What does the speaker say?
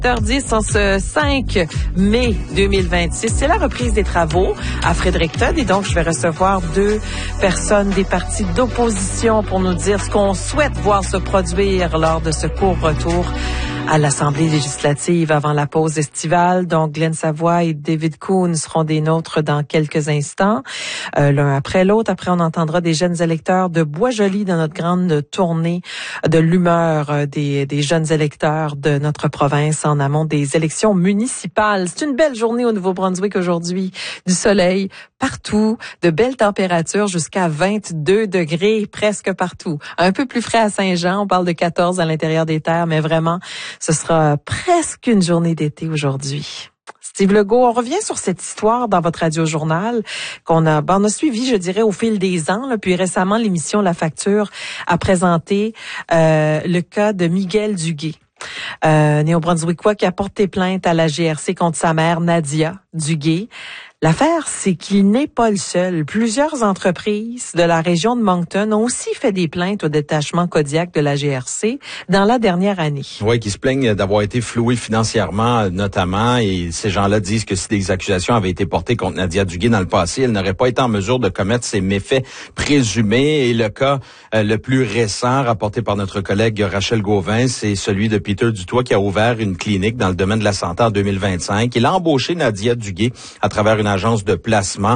8h10 en ce 5 mai 2026. C'est la reprise des travaux à Fredericton et donc je vais recevoir deux personnes des partis d'opposition pour nous dire ce qu'on souhaite voir se produire lors de ce court retour à l'Assemblée législative avant la pause estivale. Donc, Glenn Savoie et David Kuhn seront des nôtres dans quelques instants, l'un après l'autre. Après, on entendra des jeunes électeurs de Bois-Joli dans notre grande tournée de l'humeur des jeunes électeurs de notre province en amont des élections municipales. C'est une belle journée au Nouveau-Brunswick aujourd'hui. Du soleil partout, de belles températures jusqu'à 22 degrés presque partout. Un peu plus frais à Saint-Jean, on parle de 14 à l'intérieur des terres, mais vraiment, ce sera presque une journée d'été aujourd'hui. Steve Legault, on revient sur cette histoire dans votre radio-journal qu'on a, on a suivi, je dirais, au fil des ans. Là, puis récemment, l'émission La Facture a présenté le cas de Miguel Duguay. Néo-Brunswickois qui a porté plainte à la GRC contre sa mère Nadia Duguay. L'affaire, c'est qu'il n'est pas le seul. Plusieurs entreprises de la région de Moncton ont aussi fait des plaintes au détachement Kodiak de la GRC dans la dernière année. Oui, qui se plaignent d'avoir été floués financièrement, notamment, et ces gens-là disent que si des accusations avaient été portées contre Nadia Duguay dans le passé, elle n'aurait pas été en mesure de commettre ces méfaits présumés. Et le cas le plus récent, rapporté par notre collègue Rachel Gauvin, c'est celui de Peter Dutoit qui a ouvert une clinique dans le domaine de la santé en 2025. Il a embauché Nadia Duguay à travers une agence de placement